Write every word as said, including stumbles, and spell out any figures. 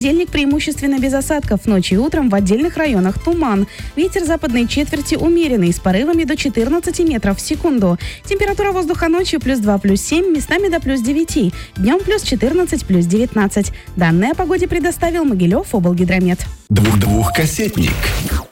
Понедельник преимущественно без осадков. Ночью и утром в отдельных районах туман. Ветер западной четверти умеренный, с порывами до четырнадцати метров в секунду. Температура воздуха ночью плюс два, плюс семь, местами до плюс девяти. Днем плюс четырнадцать, плюс девятнадцать. Данные о погоде предоставил Могилев облгидромет. Двух-двухкассетник.